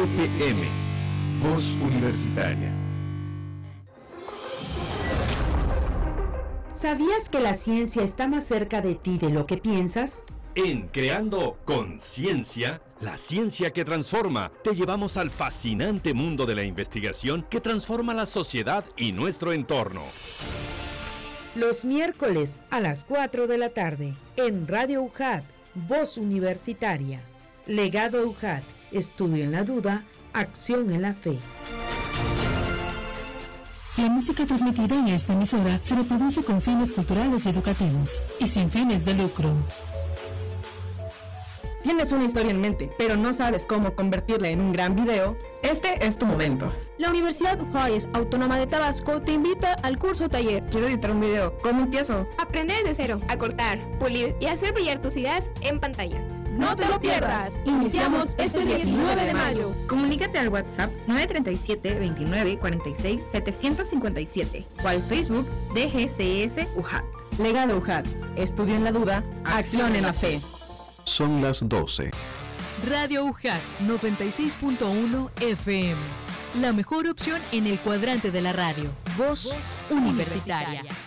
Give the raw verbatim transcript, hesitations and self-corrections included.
F M, Voz Universitaria. ¿Sabías que la ciencia está más cerca de ti de lo que piensas? En Creando Conciencia, la ciencia que transforma, te llevamos al fascinante mundo de la investigación que transforma la sociedad y nuestro entorno. Los miércoles a las cuatro de la tarde, en Radio U J A D, Voz Universitaria. Legado U J A D, estudio en la duda, acción en la fe. La música transmitida en esta emisora se reproduce con fines culturales y educativos y sin fines de lucro. ¿Tienes una historia en mente, pero no sabes cómo convertirla en un gran video? Este es tu momento. La Universidad Juárez Autónoma de Tabasco te invita al curso taller. Quiero editar un video. ¿Cómo empiezo? Aprende desde cero a cortar, pulir y hacer brillar tus ideas en pantalla. ¡No te lo pierdas! Iniciamos este diecinueve de mayo. Comunícate al WhatsApp nueve tres siete, veintinueve, cuarenta y seis, setecientos cincuenta y siete o al Facebook D G C S U J A D. Legado U J A D. Estudio en la duda, acción en la fe. Son las doce. Radio U J A D noventa y seis punto uno F M. La mejor opción en el cuadrante de la radio. Voz, Voz Universitaria. Universitaria.